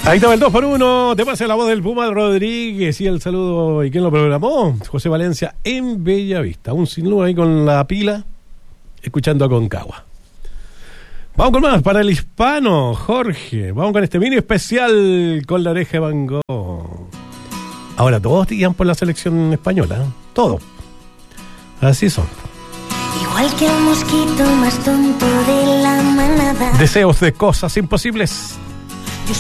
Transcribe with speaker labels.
Speaker 1: Ahí estaba el 2x1, te pasa la voz del Puma Rodríguez y el saludo. ¿Y quién lo programó? José Valencia en Bellavista. Un sin luz ahí con la pila, escuchando a Concagua. Vamos con más para el hispano, Jorge. Vamos con este mini especial con La Oreja de Van Gogh. Ahora todos iban por la selección española, ¿eh? Todos. Así son.
Speaker 2: Igual que el mosquito más tonto de la manada.
Speaker 1: Deseos de cosas imposibles.